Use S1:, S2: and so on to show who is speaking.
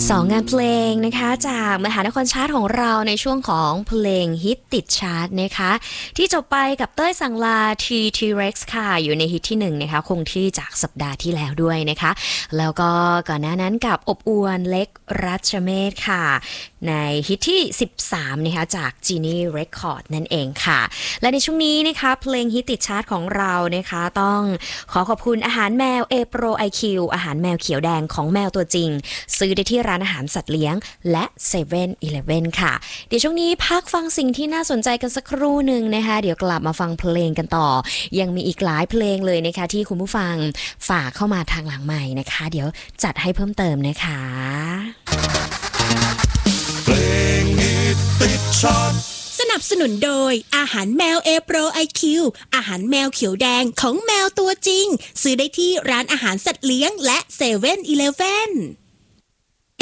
S1: 2งานเพลงนะคะจากมหานครชาร์ตของเราในช่วงของเพลงฮิตติดชาร์ตนะคะที่จบไปกับเต้ยสังลา T-Rex ค่ะอยู่ในฮิตที่1นะคะคงที่จากสัปดาห์ที่แล้วด้วยนะคะแล้วก็ก่อนหน้านั้นกับอบอวลเล็กรัชเมศค่ะในฮิตที่13นะคะจาก Genie Record นั่นเองค่ะและในช่วงนี้นะคะเพลงฮิตติดชาร์ตของเรานะคะต้องขอบคุณอาหารแมว A Pro IQ อาหารแมวเขียวแดงของแมวตัวจริงซื้อได้ที่ร้านอาหารสัตว์เลี้ยงและ7-Eleven ค่ะเดี๋ยวช่วงนี้พักฟังสิ่งที่น่าสนใจกันสักครู่หนึ่งนะคะเดี๋ยวกลับมาฟังเพลงกันต่อยังมีอีกหลายเพลงเลยนะคะที่คุณผู้ฟังฝากเข้ามาทางหลังใหม่นะคะเดี๋ยวจัดให้เพิ่มเติมนะคะ
S2: เพลงฮิตติดชาร์ต
S3: สนับสนุนโดยอาหารแมว A Pro IQ อาหารแมวเขียวแดงของแมวตัวจริงซื้อได้ที่ร้านอาหารสัตว์เลี้ยงและ7-Eleven